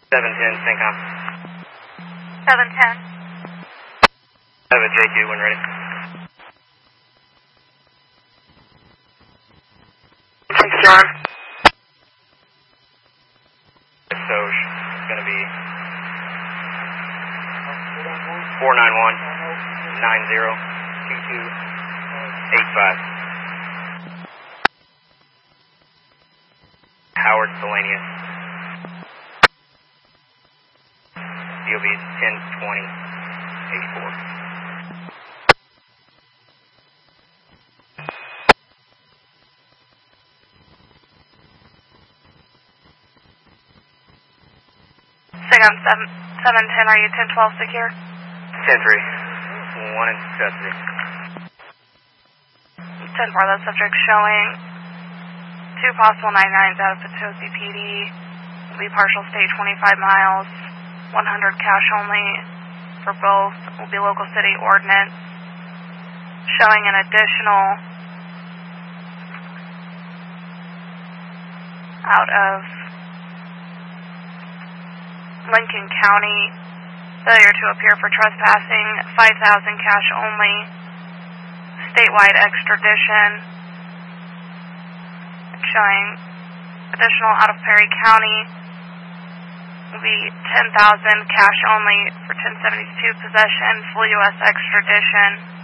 710, CENTCOM. 710. I have a J2 when ready. Thanks, John. So it's going to be 491-90-2285. Howard Selenius. DOB 1020-84. SIGAM 710, are you 1012 secure? 10-3. 1 in custody. 10-4, that subject showing 2 possible 99s out of Potosi PD. Will be partial state 25 miles, 100 cash only for both. Will be local city ordinance. Showing an additional out of Lincoln County, failure to appear for trespassing, 5,000 cash only, statewide extradition, showing additional out of Perry County, will be 10,000 cash only for 1072 possession, full U.S. extradition,